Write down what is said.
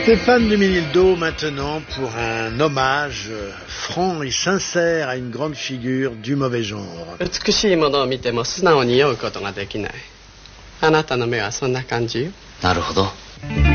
Stéphane Dumesnil-Do maintenant pour un hommage franc et sincère à une grande figure du mauvais genre. 美しいものを見ても素直に酔うことができない。あなたの目はそんな感じよ。 なるほど。